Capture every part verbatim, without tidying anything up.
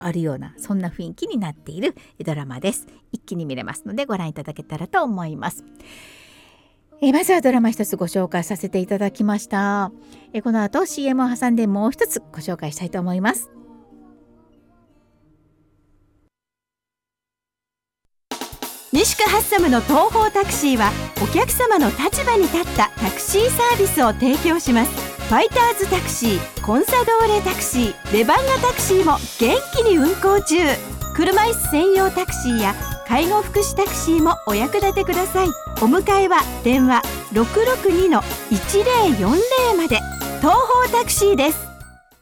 あるようなそんな雰囲気になっているドラマです。一気に見れますのでご覧いただけたらと思います。えまずはドラマ一つご紹介させていただきました。えこの後 シーエム を挟んでもう一つご紹介したいと思います。 西区ハッサムの東方タクシーはお客様の立場に立ったタクシーサービスを提供します。ファイターズタクシー、コンサドーレタクシー、レバンガタクシーも元気に運行中。車椅子専用タクシーや介護福祉タクシーもお役立てください。お迎えは電話 ろくろくにのいちぜろよんぜろ まで。東方タクシーです。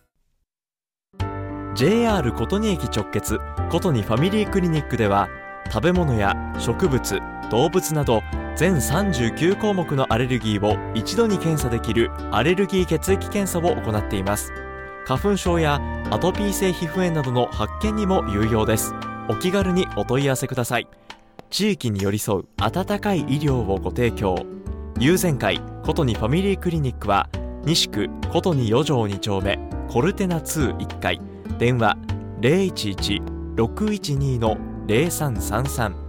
ジェイアール 琴仁駅直結琴仁ファミリークリニックでは食べ物や植物、動物など全さんじゅうきゅうこうもくのアレルギーを一度に検査できるアレルギー血液検査を行っています。花粉症やアトピー性皮膚炎などの発見にも有用です。お気軽にお問い合わせください。地域に寄り添う温かい医療をご提供。友善会琴仁ファミリークリニックは西区琴仁よ条に丁目コルテナにいっかい、電話 ゼロいちいち ろくいちに ゼロさんさんさん。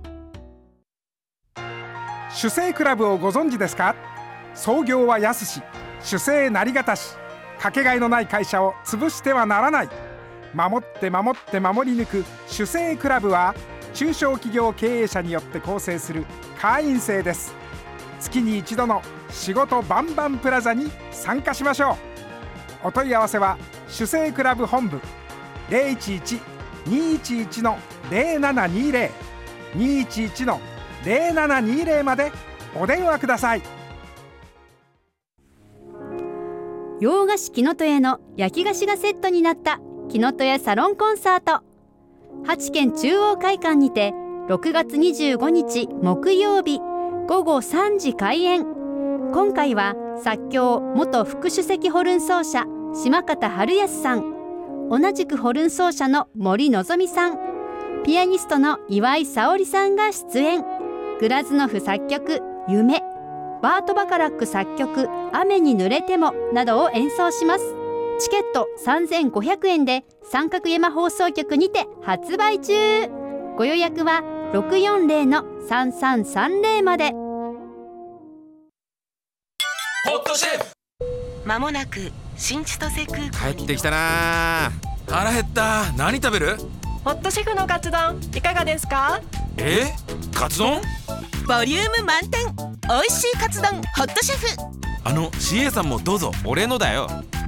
主生クラブをご存知ですか？創業は安し、主生なりがたし、かけがえのない会社を潰してはならない。守って守って守り抜く主生クラブは中小企業経営者によって構成する会員制です。月に一度の仕事バンバンプラザに参加しましょう。お問い合わせは主生クラブ本部 ゼロいちいち にいちいち ゼロななにゼロ にいちいち ゼロななにゼロ までお電話ください。 洋菓子きのとやの焼き菓子がセットになったきのとやサロンコンサート、八軒中央会館にてろくがつにじゅうごにち木曜日ごごさんじ開演。今回は作協元副首席ホルン奏者島方春康さん、同じくホルン奏者の森のぞみさん、ピアニストの岩井沙織さんが出演。グラズノフ作曲夢、バート・バカラック作曲雨に濡れてもなどを演奏します。チケットさんぜんごひゃくえんで三角山放送局にて発売中。ご予約は ろくよんゼロのさんさんさんゼロ まで。 ホットシェフ、 まもなく新千歳空港に帰ってきたな。腹減った。何食べる？ ホットシェフのカツ丼いかがですか？ え？カツ丼？ ボリューム満点、おいしいカツ丼ホットシェフ。 あの シーエー さんもどうぞ。俺のだよ。